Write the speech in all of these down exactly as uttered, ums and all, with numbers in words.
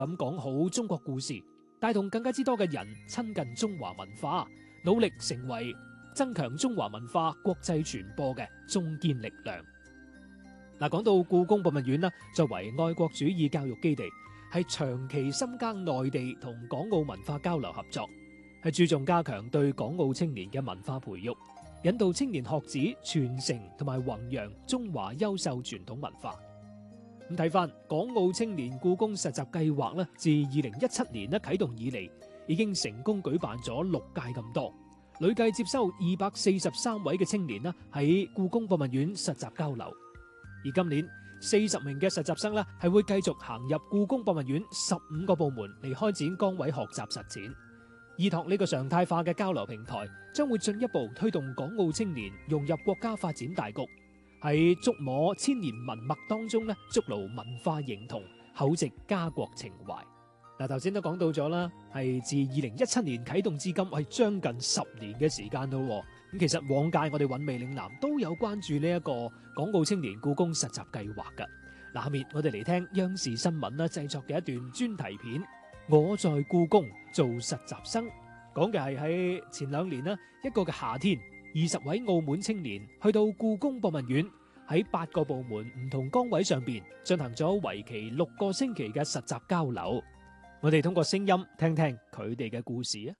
咁講好中國故事，帶動更加之多嘅人親近中華文化，努力成為增強中華文化國際傳播嘅中堅力量。嗱，講到故宮博物院啦，作為愛國主義教育基地，係長期深耕內地同港澳文化交流合作，係注重加強對港澳青年嘅文化培育，引導青年學子傳承同埋弘揚中華優秀傳統文化。咁睇翻港澳青年故宮實習計劃咧，自二零一七年咧啟動以嚟，已經成功舉辦咗六屆咁多，累計接收二百四十三位嘅青年啦喺故宮博物院實習交流。而今年四十名嘅實習生咧係會繼續行入故宮博物院十五個部門嚟開展崗位學習實踐。依託呢個常態化嘅交流平台，將會進一步推動港澳青年融入國家發展大局，喺觸摸千年文脈當中咧，築牢文化認同，厚植家國情懷。嗱，頭先都講到咗啦，係自二零一七年啟動至今，係將近十年嘅時間咯。咁其實往屆我哋韻味嶺南都有關注呢一個港澳青年故宮實習計劃噶。嗱，下面我哋嚟聽央視新聞啦製作嘅一段專題片《我在故宮做實習生》，講嘅係喺前兩年啦，一個嘅夏天，二十位澳門青年去到故宮博物院，喺八個部門唔同崗位上邊進行咗為期六個星期嘅實習交流。我哋通過聲音聽聽佢哋嘅故事啊！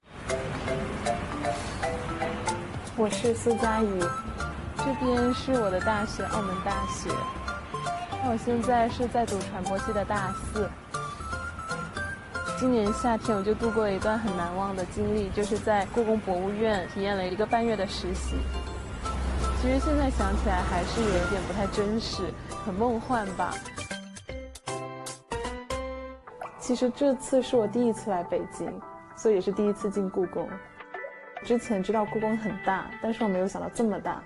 我是蘇嘉怡，這邊是我的大學，澳門大學。我現在是在讀傳播系的大四。今年夏天我就度過了一段很難忘的經歷，就是在故宮博物院體驗了一個半月的實習。其實現在想起來還是有一點不太真實，很夢幻吧。其實這次是我第一次來北京，所以也是第一次進故宮。之前知道故宮很大，但是我沒有想到這麼大。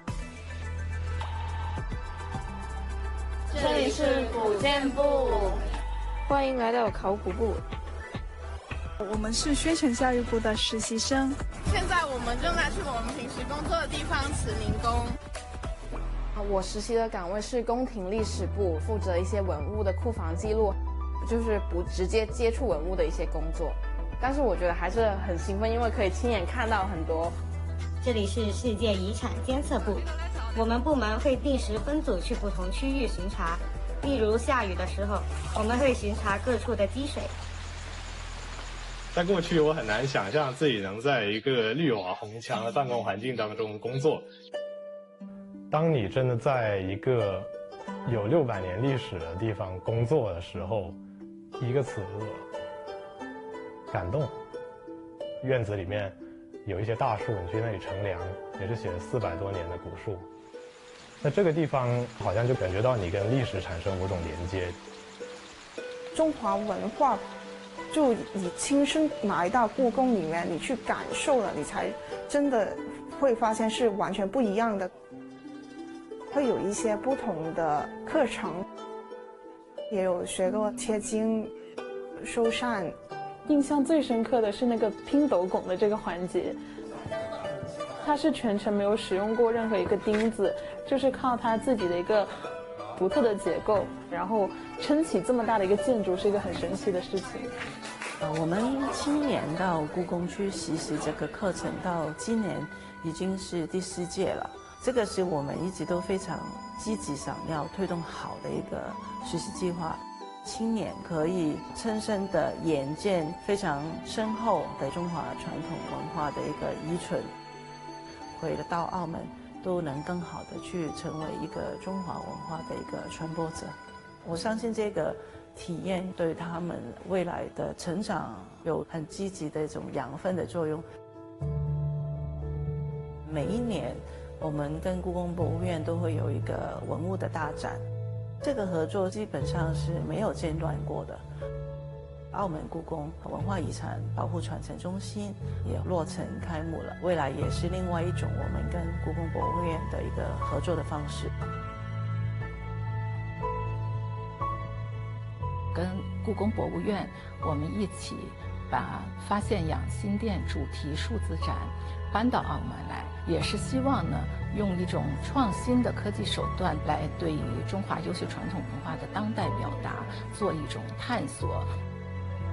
這裡是古建部， 歡迎來到考古部。 我們是宣傳教育部的實習生。 現在我們正在去我們平時工作的地方慈寧宮。 我實習的崗位是宮廷歷史部，負責一些文物的庫房記錄，就是不直接接觸文物的一些工作。但是我覺得還是很興奮，因為可以親眼看到很多。 這裡是世界遺產監測部，我們部門會定時分組去不同區域巡查，例如下雨的時候，我們會巡查各處的積水。 在過去，我很難想象自己能在一個綠瓦紅牆的辦公環境當中工作。 當你真的在一個有六百年歷史的地方工作的時候，一個詞，感動。院子裡面有一些大樹，你去那裡乘涼，也是寫了四百多年的古樹。那這個地方好像就感覺到你跟歷史產生某種連接。 中華文化就你親身來到故宮裡面，你去感受了，你才真的會發現是完全不一樣的。會有一些不同的課程，也有學過切經、收扇。 印象最深刻的是那個拼斗拱的這個環節，它是全程沒有使用過任何一個釘子，就是靠它自己的一個獨特的結構，然後撐起這麼大的一個建築，是一個很神奇的事情。 呃，我們今年到故宮去實習這個課程，到今年已經是第四屆了。這個是我們一直都非常積極想要推動好的一個學習計劃。青年可以親身的眼見非常深厚的中華傳統文化的一個依存，回到澳門都能更好的去成為一個中華文化的一個傳播者。我相信這個體驗對他們未來的成長有很積極的一種養分的作用。每一年我們跟故宮博物院都會有一個文物的大展，這個合作基本上是沒有間斷過的。澳門故宮文化遺產保護傳承中心也落成開幕了，未來也是另外一種我們跟故宮博物院的一個合作的方式。 跟故宮博物院我們一起把發現養心殿主題數字展搬到澳門來，也是希望呢用一種創新的科技手段來對於中華優秀傳統文化的當代表達做一種探索。